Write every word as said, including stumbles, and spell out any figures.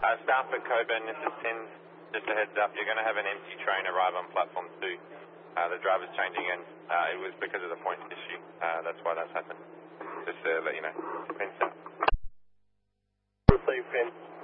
Uh, staff at Coburn, this is Tim. Just a heads up, you're going to have an empty train arrive on platform two. Uh, the driver's changing in. Uh, it was because of the points issue. Uh, that's why that's happened. Just to let you know. Pins out. Receive, Pin.